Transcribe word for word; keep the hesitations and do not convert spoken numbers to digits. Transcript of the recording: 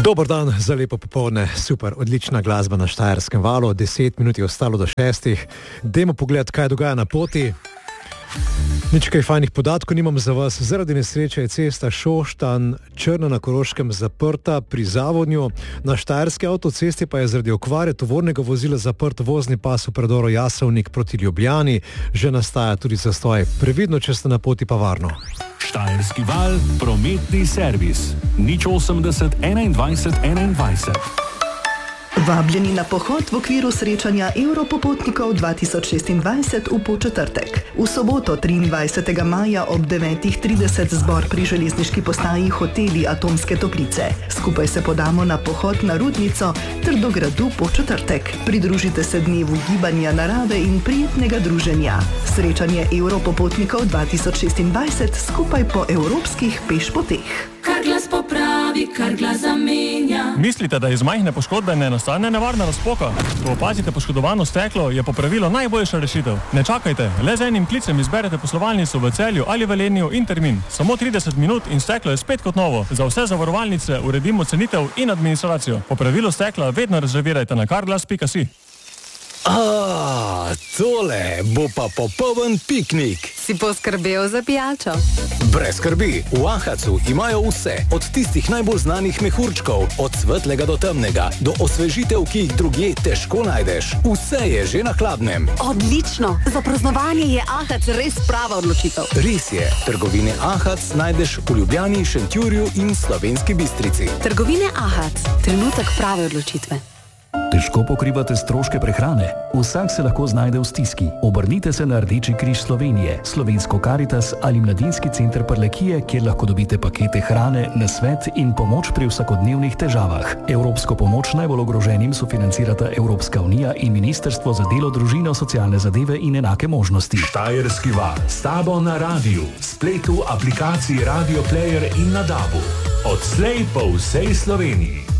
Dober dan za lepo popoldne, super, odlična glasba na Štajerskem valu, deset minut je ostalo do šestih. Dajmo pogled, kaj dogaja na poti. Nič kaj fajnih podatkov nimam za vas. Zaradi nesreče je cesta Šoštanj Črna na Koroškem zaprta pri Zavodnju. Na Štajerski avtocesti pa je zaradi okvare tovornega vozila zaprt vozni pas v predoru Jasovnik proti Ljubljani. Že nastaja tudi zastoj. Previdno, če ste na poti, pa varno. Štajerski val, prometni servis. nič osemdeset enaindvajset enaindvajset. Vabljeni na pohod v okviru srečanja Evropopotnikov dva tisoč šestindvajset v Podčetrtek. V soboto triindvajsetega maja ob devetih trideset zbor pri železniški postaji Hoteli Atomske toplice. Skupaj se podamo na pohod na Rudnico ter do gradu Podčetrtek. Pridružite se dnevu gibanja narave in prijetnega druženja. Srečanje Evropopotnikov dva tisoč šestindvajset skupaj po evropskih pešpoteh. Kar glas popravi, kar glas zamenja. Mislite, da iz majhne poškodbe ne nastane nevarna razpoka? Ko opazite poškodovano steklo, je popravilo najboljša rešitev. Ne čakajte, le z enim klicem izberete poslovalnico v Celju ali Velenju in termin. Samo trideset minut in steklo je spet kot novo. Za vse zavarovalnice uredimo cenitev in administracijo. Popravilo stekla vedno rezervirajte na carglass pika si. A, tole bo pa popoln piknik. Si poskrbel za pijačo? Brez skrbi, v Ahacu imajo vse, od tistih najbolj znanih mehurčkov, od svetlega do temnega, do osvežitev, ki jih drugje težko najdeš. Vse je že na hladnem. Odlično, za praznovanje je Ahac res prava odločitev. Res je, trgovine Ahac najdeš v Ljubljani, Šentjurju in Slovenski Bistrici. Trgovine Ahac, trenutek prave odločitve. Težko pokrivate stroške prehrane? Vsak se lahko znajde v stiski. Obrnite se na Rdeči križ Slovenije, Slovensko Karitas ali Mladinski center Prlekije, kjer lahko dobite pakete hrane, nasvet in pomoč pri vsakodnevnih težavah. Evropsko pomoč najbolj ogroženim sofinancirata Evropska unija in Ministrstvo za delo, družino, socialne zadeve in enake možnosti. Štajerski val, s tabo na radiju, spletu, aplikaciji Radio Player in na dabu. Odslej po vsej Sloveniji.